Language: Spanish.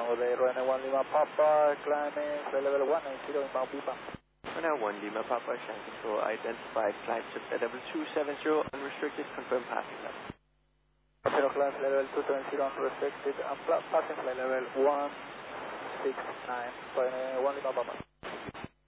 de runway 1 Lima Papa, climbing flight level 190 inbound Pipa. Runway 1 Lima Papa, Shanghai Control, identified flight to flight level 270, unrestricted, confirm passing level. Zero climb flight level 270, unrestricted, passing flight level 169, runway 1 Lima Papa.